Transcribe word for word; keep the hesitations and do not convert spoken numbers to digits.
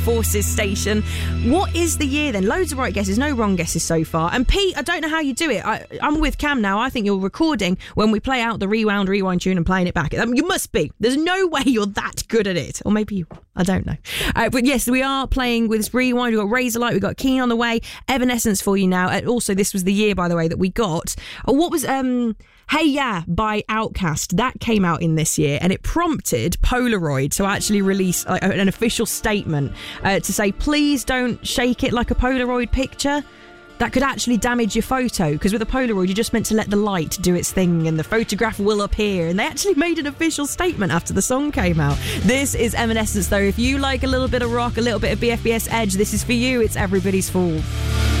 Forces station. What is the year then? Loads of right guesses, no wrong guesses so far. And Pete, I don't know how you do it. I, I'm with Cam now. I think you're recording when we play out the rewound, rewind tune and playing it back. I mean, you must be. There's no way you're that good at it. Or maybe you, I don't know. Uh, but yes, we are playing with rewind. We've got Razorlight, we've got Keen on the way, Evanescence for you now. And also, this was the year, by the way, that we got. Oh, what was um? Hey Ya by Outkast. That came out in this year, and it prompted Polaroid to actually release uh, an official statement uh, to say, please don't shake it like a Polaroid picture. That could actually damage your photo, because with a Polaroid, you're just meant to let the light do its thing and the photograph will appear. And they actually made an official statement after the song came out. This is Evanescence, though. If you like a little bit of rock, a little bit of B F B S edge, this is for you. It's Everybody's Fool.